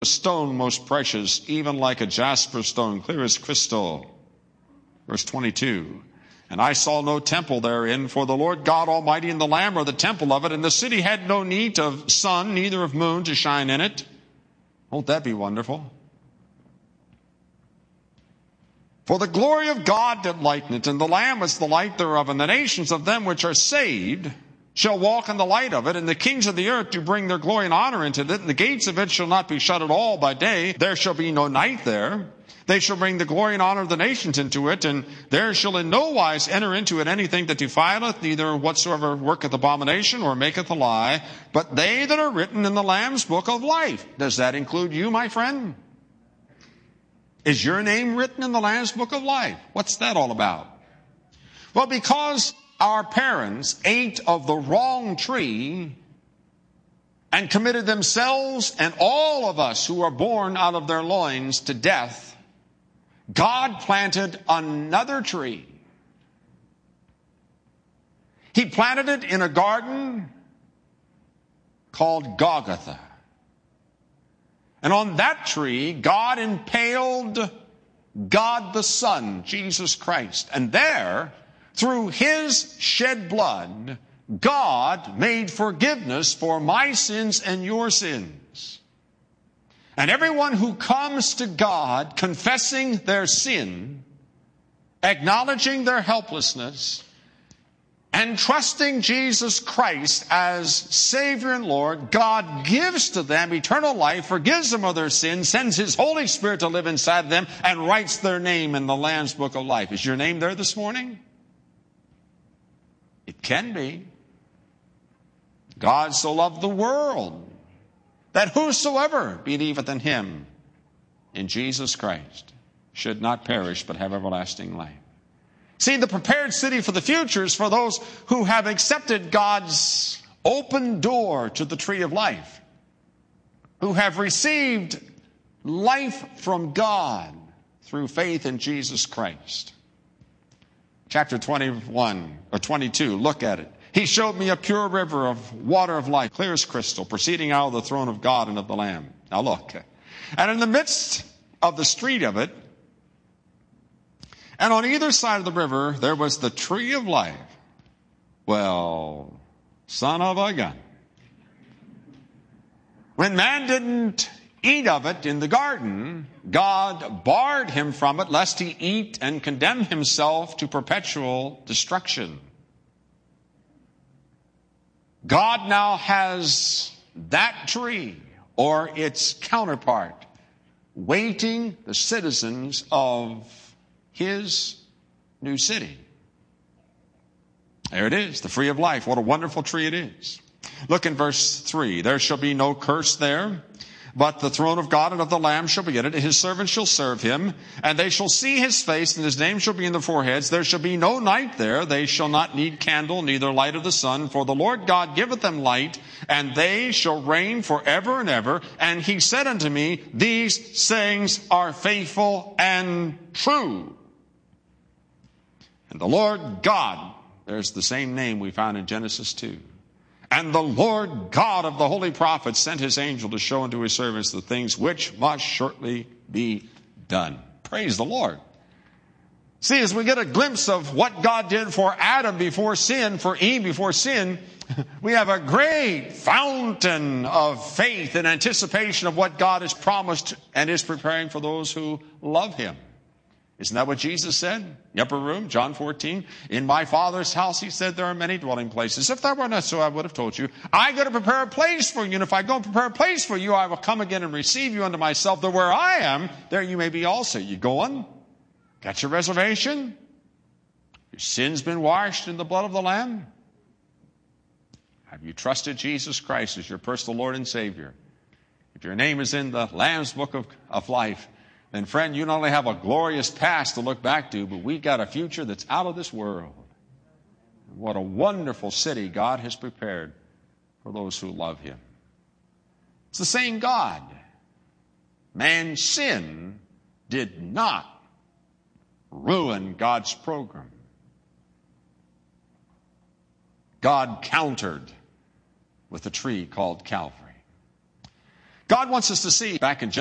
a stone most precious, even like a jasper stone, clear as crystal. Verse 22. And I saw no temple therein, for the Lord God Almighty and the Lamb are the temple of it, and the city had no need of sun, neither of moon to shine in it. Won't that be wonderful? For the glory of God did lighten it, and the Lamb is the light thereof, and the nations of them which are saved shall walk in the light of it, and the kings of the earth do bring their glory and honor into it, and the gates of it shall not be shut at all by day. There shall be no night there. They shall bring the glory and honor of the nations into it, and there shall in no wise enter into it anything that defileth, neither whatsoever worketh abomination or maketh a lie, but they that are written in the Lamb's book of life. Does that include you, my friend? Is your name written in the Lamb's book of life? What's that all about? Well, because our parents ate of the wrong tree and committed themselves and all of us who are born out of their loins to death, God planted another tree. He planted it in a garden called Golgotha. And on that tree, God impaled God the Son, Jesus Christ. And there, through His shed blood, God made forgiveness for my sins and your sins. And everyone who comes to God confessing their sin, acknowledging their helplessness, and trusting Jesus Christ as Savior and Lord, God gives to them eternal life, forgives them of their sins, sends His Holy Spirit to live inside them, and writes their name in the Lamb's book of life. Is your name there this morning? It can be. God so loved the world that whosoever believeth in Him, in Jesus Christ, should not perish but have everlasting life. See, the prepared city for the future is for those who have accepted God's open door to the tree of life, who have received life from God through faith in Jesus Christ. Chapter 21 or 22, look at it. He showed me a pure river of water of life, clear as crystal, proceeding out of the throne of God and of the Lamb. Now look. And in the midst of the street of it, and on either side of the river, there was the tree of life. Well, son of a gun. When man didn't eat of it in the garden, God barred him from it, lest he eat and condemn himself to perpetual destruction. God now has that tree, or its counterpart, waiting the citizens of His new city. There it is, the tree of life. What a wonderful tree it is. Look in verse 3. There shall be no curse there, but the throne of God and of the Lamb shall be in it. His servants shall serve Him, and they shall see His face, and His name shall be in their foreheads. There shall be no night there. They shall not need candle, neither light of the sun. For the Lord God giveth them light, and they shall reign forever and ever. And He said unto me, these sayings are faithful and true. And the Lord God, there's the same name we found in Genesis 2. And the Lord God of the holy prophets sent His angel to show unto His servants the things which must shortly be done. Praise the Lord. See, as we get a glimpse of what God did for Adam before sin, for Eve before sin, we have a great fountain of faith and anticipation of what God has promised and is preparing for those who love Him. Isn't that what Jesus said? The upper room, John 14. In my Father's house, He said, there are many dwelling places. If that were not so, I would have told you. I go to prepare a place for you. And if I go and prepare a place for you, I will come again and receive you unto myself. That where I am, there you may be also. You going? Got your reservation? Your sins been washed in the blood of the Lamb? Have you trusted Jesus Christ as your personal Lord and Savior? If your name is in the Lamb's book of life, then friend, you not only have a glorious past to look back to, but we've got a future that's out of this world. What a wonderful city God has prepared for those who love Him. It's the same God. Man's sin did not ruin God's program. God countered with a tree called Calvary. God wants us to see back in